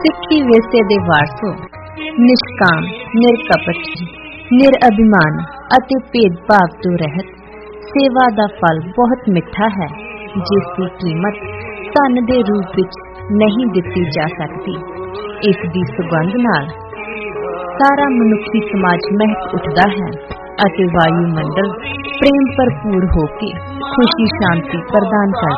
ਸਿੱਖੀ ਵਿਰਸੇ ਦੇ ਵਾਰਸੋ, ਨਿਸ਼ਕਾਮ, ਨਿਰਕਪਟ, ਨਿਰਅਭਿਮਾਨ ਅਤੇ ਭੇਦਭਾਵ ਤੋਂ ਰਹਿਤ ਸੇਵਾ ਦਾ ਫਲ ਬਹੁਤ ਮਿੱਠਾ ਹੈ, ਜਿਸ ਦੀ ਕੀਮਤ ਧਨ ਦੇ ਰੂਪ ਵਿੱਚ ਨਹੀਂ ਦਿੱਤੀ ਜਾ ਸਕਦੀ। ਇਸ ਦੀ ਸੁਗੰਧ ਨਾਲ ਸਾਰਾ ਮਨੁੱਖੀ ਸਮਾਜ ਮਹਿਕ ਉੱਠਦਾ ਹੈ ਅਤੇ ਵਾਯੂਮੰਡਲ ਪ੍ਰੇਮ ਭਰਪੂਰ ਹੋ ਕੇ ਖੁਸ਼ੀ ਸ਼ਾਂਤੀ ਪ੍ਰਦਾਨ ਕਰਦਾ